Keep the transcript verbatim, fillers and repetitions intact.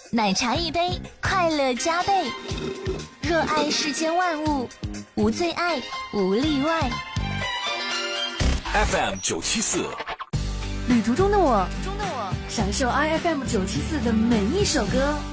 奶茶一杯，快乐加倍。热爱世间万物，无最爱，无例外。 F M 九七四， 旅途中的我， 中的我享受 I F M 九七四的每一首歌。